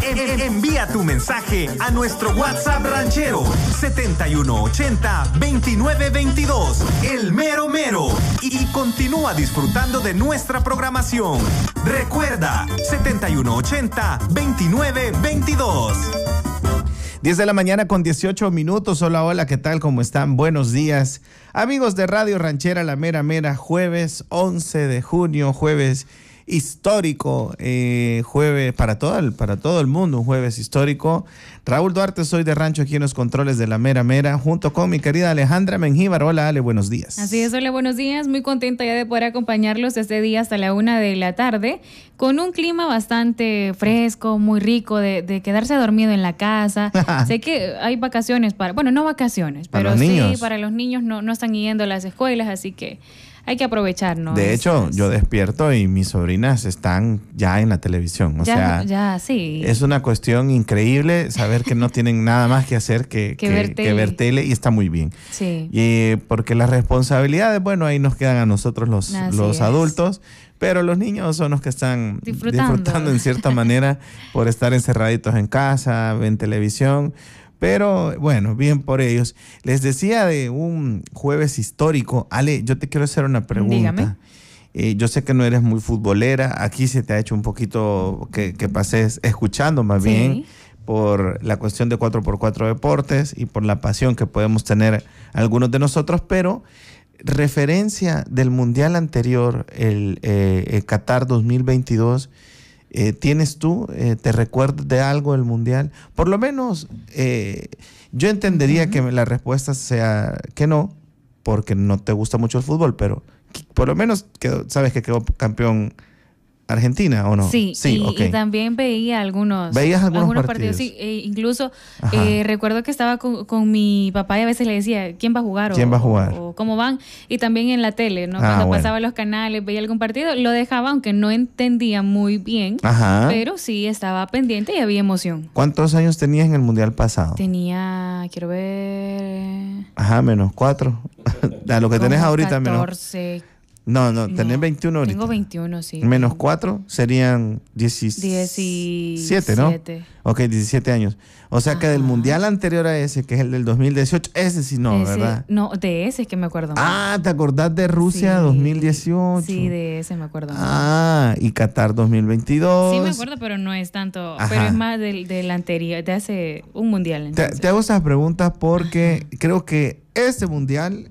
Envía tu mensaje a nuestro WhatsApp ranchero 7180-2922, el mero mero, y continúa disfrutando de nuestra programación. Recuerda, 7180-2922. 10 de la mañana con 18 minutos. Hola, hola, ¿qué tal? ¿Cómo están? Buenos días. Amigos de Radio Ranchera, la mera mera, jueves 11 de junio, jueves histórico, jueves para todo el mundo, un jueves histórico. Raúl Duarte, soy de Rancho, aquí en los controles de la mera mera, junto con mi querida Alejandra Mengíbar. Hola, Ale, buenos días. Así es, hola, buenos días. Muy contenta ya de poder acompañarlos este día hasta la 1 de la tarde, con un clima bastante fresco, muy rico, de quedarse dormido en la casa. Sé que hay vacaciones no vacaciones, pero sí, para los niños no están yendo a las escuelas, así que hay que aprovechar, ¿no? De hecho, yo despierto y mis sobrinas están ya en la televisión. Ya, sí. Es una cuestión increíble saber que no tienen nada más que hacer que ver tele, y está muy bien. Sí. Y porque las responsabilidades, bueno, ahí nos quedan a nosotros los adultos, pero los niños son los que están disfrutando en cierta manera por estar encerraditos en casa, ven televisión. Pero bueno, bien por ellos. Les decía de un jueves histórico. Ale, yo te quiero hacer una pregunta. Dígame. Yo sé que no eres muy futbolera. Aquí se te ha hecho un poquito que pases escuchando más bien por la cuestión de 4x4 Deportes y por la pasión que podemos tener algunos de nosotros. Pero referencia del Mundial anterior, el Qatar 2022, ¿tienes tú, te recuerdas de algo del Mundial? Por lo menos yo entendería que la respuesta sea que no, porque no te gusta mucho el fútbol, pero por lo menos sabes que quedó campeón Argentina, ¿o no? Sí, y también veía algunos partidos. Sí, incluso recuerdo que estaba con mi papá y a veces le decía, ¿quién va a jugar? O cómo van. Y también en la tele, ¿no? Cuando pasaba los canales, veía algún partido, lo dejaba, aunque no entendía muy bien. Ajá. Pero sí estaba pendiente y había emoción. ¿Cuántos años tenías en el Mundial pasado? Tenía, quiero ver... menos 4. A lo que tenés ahorita, 14. No, tenés 21 ahorita. Tengo 21, sí. Menos 4 serían 17, ¿no? Ok, 17 años. O sea que del Mundial anterior a ese, que es el del 2018, ese sí no, ¿verdad? No, de ese es que me acuerdo. ¿Te acordás de Rusia 2018? Sí, de ese me acuerdo. Y Qatar 2022. Sí me acuerdo, pero no es tanto. Pero es más del anterior, de hace un Mundial. Te hago esas preguntas porque creo que este mundial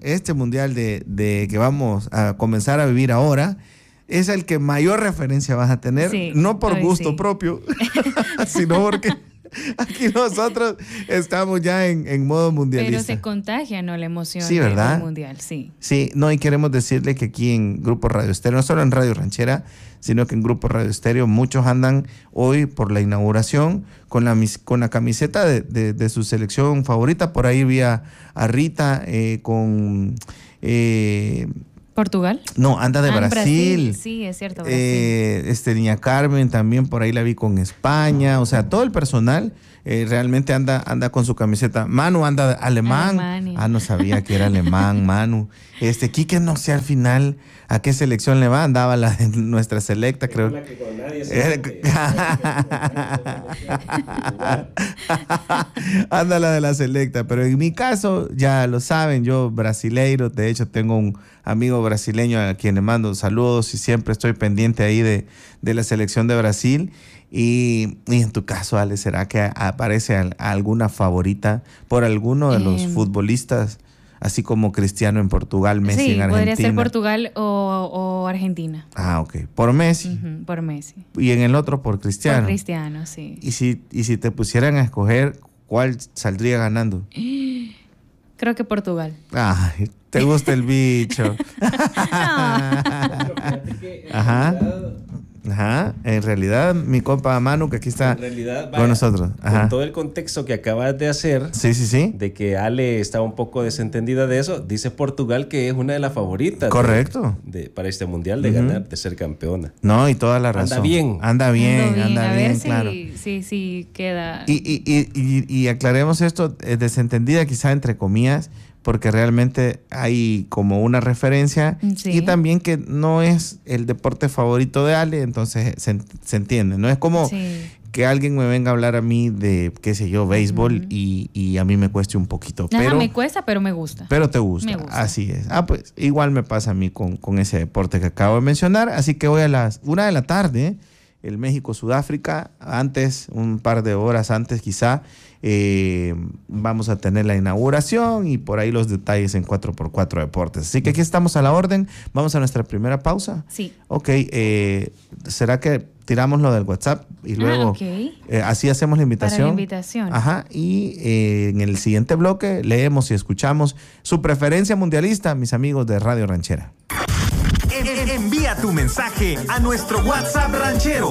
de que vamos a comenzar a vivir ahora, es el que mayor referencia vas a tener, no por gusto propio, sino porque aquí nosotros estamos ya en modo mundialista. Pero se contagia, ¿no? La emoción ¿verdad? del mundial, sí. Sí, y queremos decirle que aquí en Grupo Radio Estéreo, no solo en Radio Ranchera, sino que en Grupo Radio Estéreo, muchos andan hoy por la inauguración con la camiseta de su selección favorita. Por ahí vi a Rita con... ¿Portugal? No, anda de Brasil. Sí, es cierto, Brasil. Niña Carmen también por ahí la vi con España. O sea, todo el personal realmente anda con su camiseta. Manu anda alemán. Alemania. No sabía que era alemán, Manu. Quique, no sé al final a qué selección le va. Andaba la de nuestra selecta, creo. La que con nadie se anda la de la selecta. Pero en mi caso, ya lo saben, yo brasileiro. De hecho, tengo un amigo brasileño a quien le mando saludos y siempre estoy pendiente ahí de la selección de Brasil. Y en tu caso, Ale, ¿será que aparece alguna favorita por alguno de los futbolistas? Así como Cristiano en Portugal, Messi en Argentina. Sí, podría ser Portugal o Argentina. Ok. ¿Por Messi? Por Messi. ¿Y en el otro por Cristiano? Por Cristiano, sí. ¿Y si te pusieran a escoger, cuál saldría ganando? Creo que Portugal. Ay, te gusta el bicho. En realidad, mi compa Manu, que aquí está con nosotros. Con todo el contexto que acabas de hacer, de que Ale estaba un poco desentendida de eso, dice Portugal que es una de las favoritas. Correcto. Para este mundial de ganar, de ser campeona. No, y toda la razón. Anda bien, a ver claro. si queda. Y aclaremos esto, desentendida quizá entre comillas, porque realmente hay como una referencia y también que no es el deporte favorito de Ale, entonces se entiende, ¿no? Es como que alguien me venga a hablar a mí de, qué sé yo, béisbol y a mí me cueste un poquito. Pero, me cuesta, pero me gusta. Pero te gusta. Me gusta. Así es. Pues igual me pasa a mí con ese deporte que acabo de mencionar. Así que hoy a las 1 de la tarde, el México-Sudáfrica, antes, un par de horas antes quizá, vamos a tener la inauguración y por ahí los detalles en 4x4 Deportes. Así que aquí estamos a la orden. Vamos a nuestra primera pausa. Sí. Ok, ¿será que tiramos lo del WhatsApp y luego así hacemos la invitación? Para la invitación. Ajá, y en el siguiente bloque leemos y escuchamos su preferencia mundialista, mis amigos de Radio Ranchera. Envía tu mensaje a nuestro WhatsApp ranchero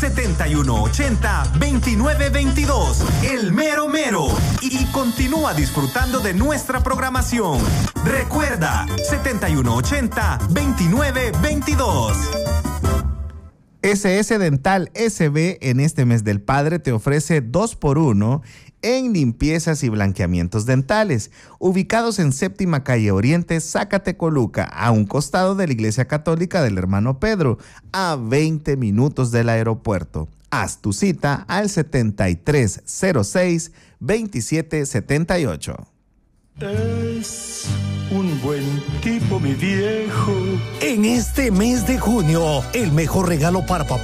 7180-2922, el mero mero, y continúa disfrutando de nuestra programación. Recuerda, 7180-2922. SS Dental SB en este mes del padre te ofrece 2x1 en limpiezas y blanqueamientos dentales, ubicados en Séptima Calle Oriente, Zacatecoluca, a un costado de la Iglesia Católica del Hermano Pedro, a 20 minutos del aeropuerto. Haz tu cita al 7306-2778. Es un buen tipo, mi viejo. En este mes de junio, el mejor regalo para papá